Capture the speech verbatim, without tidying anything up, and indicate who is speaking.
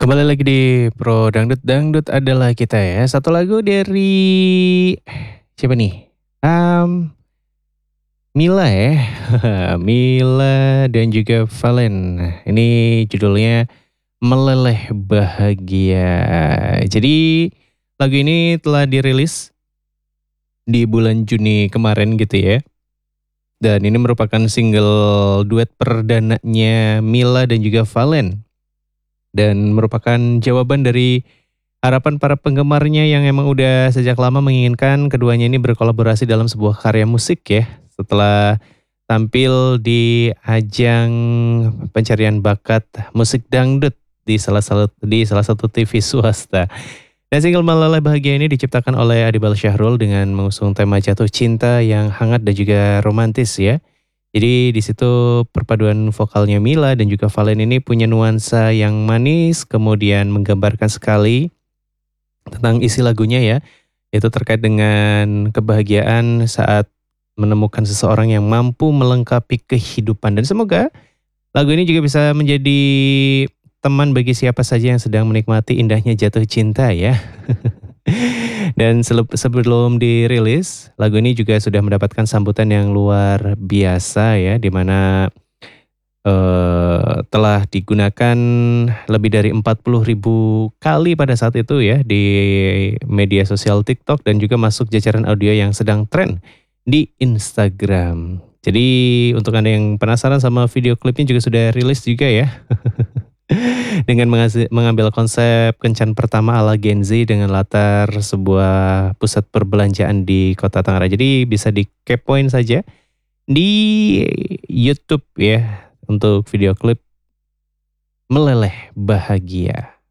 Speaker 1: Kembali lagi di Pro Dangdut, Dangdut adalah kita ya. Satu lagu dari siapa nih? Mmm, Mila ya. Mila dan juga Valen. Nah, ini judulnya Meleleh Bahagia. Jadi lagu ini telah dirilis di bulan Juni kemarin gitu ya. Dan ini merupakan single duet perdananya Mila dan juga Valen. Dan merupakan jawaban dari harapan para penggemarnya yang emang udah sejak lama menginginkan keduanya ini berkolaborasi dalam sebuah karya musik ya. Setelah tampil di ajang pencarian bakat musik dangdut di salah satu di salah satu T V swasta. Dan single Meleleh Bahagia ini diciptakan oleh Adibal Syahrul dengan mengusung tema jatuh cinta yang hangat dan juga romantis ya. Jadi di situ perpaduan vokalnya Mila dan juga Valen ini punya nuansa yang manis, kemudian menggambarkan sekali tentang isi lagunya ya, itu terkait dengan kebahagiaan saat menemukan seseorang yang mampu melengkapi kehidupan. Dan semoga lagu ini juga bisa menjadi teman bagi siapa saja yang sedang menikmati indahnya jatuh cinta ya. Dan seleb- sebelum dirilis, lagu ini juga sudah mendapatkan sambutan yang luar biasa ya, di mana eh, telah digunakan lebih dari empat puluh ribu kali pada saat itu ya di media sosial TikTok dan juga masuk jajaran audio yang sedang tren di Instagram. Jadi untuk Anda yang penasaran sama video klipnya juga sudah rilis juga ya. Dengan mengasi- mengambil konsep kencan pertama ala Gen Z dengan latar sebuah pusat perbelanjaan di Kota Tangerang. Jadi bisa dikepoin saja di YouTube ya untuk video klip Meleleh Bahagia.